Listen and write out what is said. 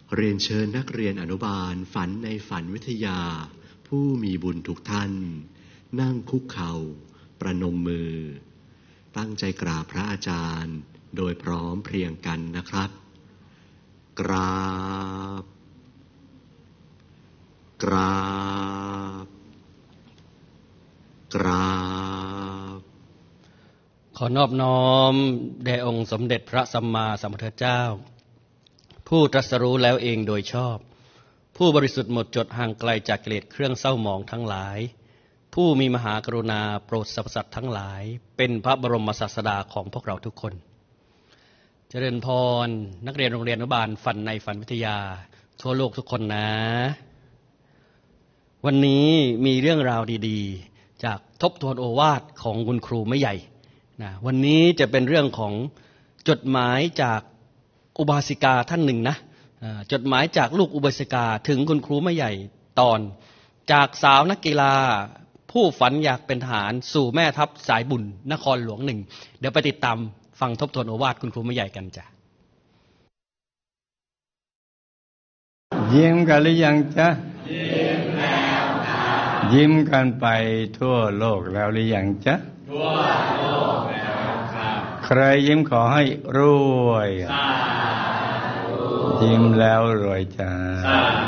เรียนเชิญนักเรียนอนุบาลฝันในฝันวิทยาผู้มีบุญทุกท่านนั่งคุกเข่าประนมมือตั้งใจกราบพระอาจารย์โดยพร้อมเพรียงกันนะครับกราบกราบกราบขอนอบน้อมแด่องค์สมเด็จพระสัมมาสัมพุทธเจ้าผู้ตรัสรู้แล้วเองโดยชอบผู้บริสุทธิ์หมดจดห่างไกลจากกิเลสเครื่องเศร้าหมองทั้งหลายผู้มีมหากรุณาโปรดสรรพสัตว์ทั้งหลายเป็นพระบรมศาสดาของพวกเราทุกคนเจริญพรนักเรียนโรงเรียนอนุบาลฝันในฝันวิทยาทั่วโลกทุกคนนะวันนี้มีเรื่องราวดีๆจากทบทวนโอวาทของคุณครูไม่ใหญ่นะวันนี้จะเป็นเรื่องของจดหมายจากอุบาสิกาท่านหนึ่งนะจดหมายจากลูกอุบาสิกาถึงคุณครูไม่ใหญ่ตอนจากสาวนักกีฬาผู้ฝันอยากเป็นทหารสู่แม่ทัพสายบุญนครหลวงหนึ่งเดี๋ยวไปติดตามฟังทบทวนโอวาทคุณครูไม่ใหญ่กันจ้ะยิ้มกันหรือยังจ๊ะยิ้มแล้วครับยิ้มกันไปทั่วโลกแล้วหรือยังจ๊ะทั่วโลกแล้วครับใครยิ้มขอให้รวยสาธุยิ้มแล้วรวยจ้า